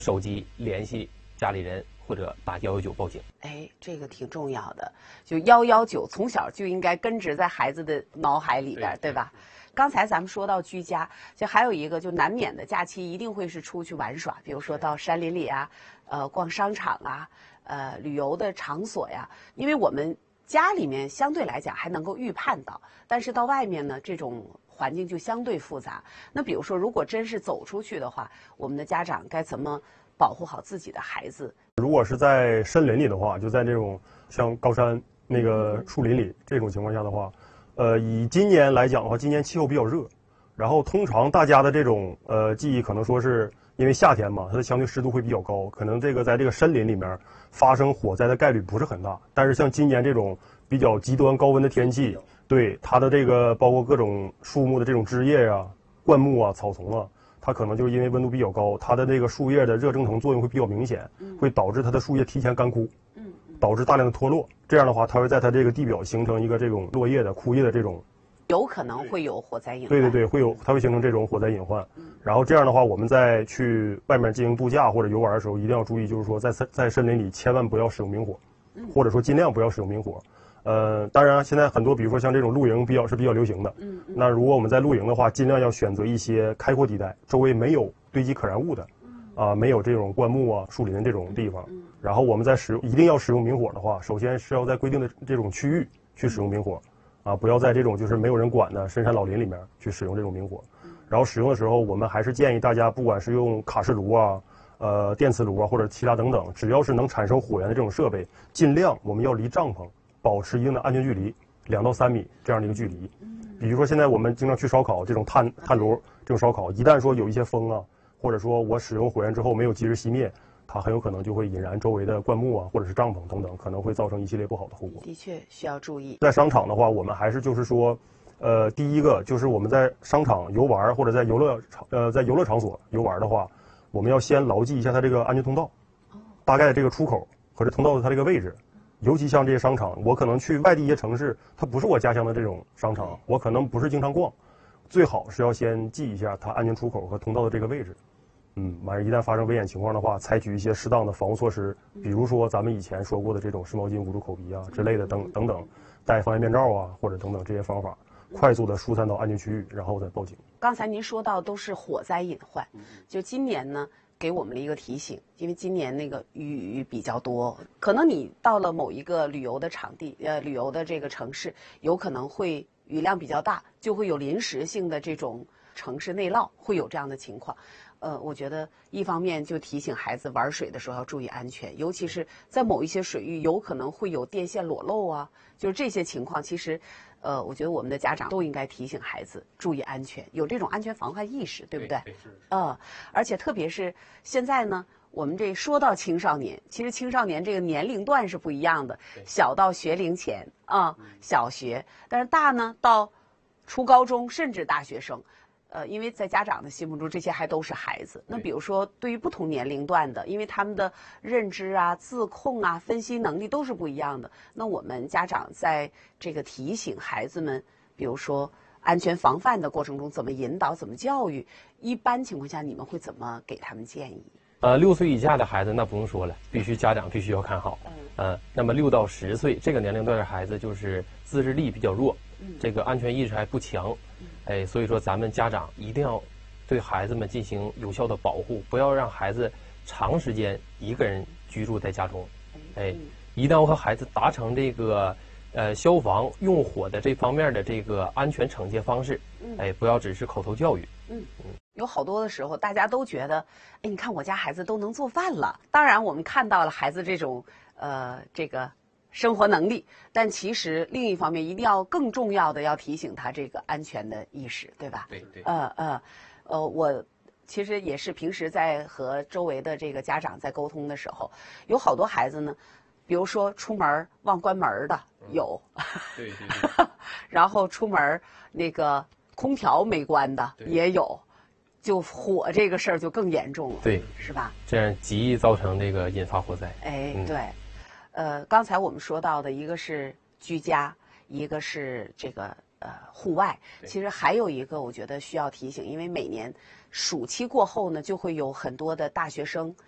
手机联系家里人或者打119报警。 哎，这个挺重要的，就119从小就应该根植在孩子的脑海里边，对吧？刚才咱们说到居家，就还有一个就难免的假期一定会是出去玩耍，比如说到山林里啊，逛商场啊，旅游的场所呀。因为我们家里面相对来讲还能够预判到，但是到外面呢，这种环境就相对复杂。那比如说，如果真是走出去的话，我们的家长该怎么保护好自己的孩子？ 如果是在森林里的话，就在这种像高山那个树林里这种情况下的话，以今年来讲的话，今年气候比较热，然后通常大家的这种记忆可能说是因为夏天嘛，它的相对湿度会比较高，可能这个在这个森林里面发生火灾的概率不是很大。但是像今年这种比较极端高温的天气，对它的这个包括各种树木的这种枝叶呀、灌木啊、草丛啊，它可能就是因为温度比较高，它的这个树叶的热蒸腾作用会比较明显，会导致它的树叶提前干枯，导致大量的脱落。这样的话，它会在它这个地表形成一个这种落叶的枯叶的这种， 有可能会有火灾隐患。 对对对，它会形成这种火灾隐患。然后这样的话，我们在去外面进行度假或者游玩的时候，一定要注意，就是说在森林里千万不要使用明火，或者说尽量不要使用明火。当然现在很多比如说像这种露营比较流行的，那如果我们在露营的话，尽量要选择一些开阔地带，周围没有堆积可燃物的，没有这种灌木啊、树林这种地方。然后我们在一定要使用明火的话，首先是要在规定的这种区域去使用明火，不要在这种就是没有人管的深山老林里面去使用这种明火。然后使用的时候，我们还是建议大家，不管是用卡式炉啊、电磁炉啊或者其他等等，只要是能产生火源的这种设备，尽量我们要离帐篷保持一定的安全距离，2到3米这样的一个距离。比如说现在我们经常去烧烤，这种炭炉这种烧烤，一旦说有一些风啊，或者说我使用火源之后没有及时熄灭，它很有可能就会引燃周围的灌木啊，或者是帐篷等等，可能会造成一系列不好的后果。 的确需要注意。 在商场的话，我们还是就是说，第一个就是我们在商场游玩或者在游乐场所游玩的话，我们要先牢记一下它这个安全通道，大概的这个出口和这通道的它这个位置。尤其像这些商场，我可能去外地一些城市，它不是我家乡的这种商场，我可能不是经常逛，最好是要先记一下它安全出口和通道的这个位置。完事一旦发生危险情况的话，采取一些适当的防护措施，比如说咱们以前说过的这种湿毛巾捂住口鼻啊之类的等等，戴防炎面罩啊或者等等这些方法，快速的疏散到安全区域，然后再报警。 刚才您说到都是火灾隐患，就今年呢给我们了一个提醒，因为今年那个雨比较多，可能你到了某一个旅游的场地，旅游的这个城市，有可能会雨量比较大，就会有临时性的这种城市内涝，会有这样的情况。我觉得一方面就提醒孩子玩水的时候要注意安全，尤其是在某一些水域有可能会有电线裸露啊，就是这些情况，其实我觉得我们的家长都应该提醒孩子注意安全，有这种安全防范意识，对不对？而且特别是现在呢，我们这说到青少年，其实青少年这个年龄段是不一样的，小到学龄前小学，但是大呢到初高中甚至大学生。因为在家长的心目中，这些还都是孩子。那比如说，对于不同年龄段的，因为他们的认知啊、自控啊、分析能力都是不一样的。那我们家长在这个提醒孩子们，比如说安全防范的过程中，怎么引导、怎么教育，一般情况下你们会怎么给他们建议 ？6岁以下的孩子那不用说了，家长必须要看好。那么6到10岁这个年龄段的孩子，就是自制力比较弱，这个安全意识还不强。所以说咱们家长一定要对孩子们进行有效的保护，不要让孩子长时间一个人居住在家中。一旦我和孩子达成这个消防用火的这方面的这个安全惩戒方式，不要只是口头教育。 有好多的时候，大家都觉得，你看我家孩子都能做饭了。当然，我们看到了孩子这种这个生活能力，但其实另一方面，一定要更重要的要提醒他这个安全的意识，对吧？ 对。 我其实也是平时在和周围的这个家长在沟通的时候，有好多孩子呢，比如说出门忘关门的有， 对。 然后出门那个空调没关的也有。就火这个事儿就更严重了， 对， 是吧？ 这样极易造成这个引发火灾。 对，刚才我们说到的一个是居家，一个是这个户外，其实还有一个我觉得需要提醒，因为每年暑期过后呢，就会有很多的大学生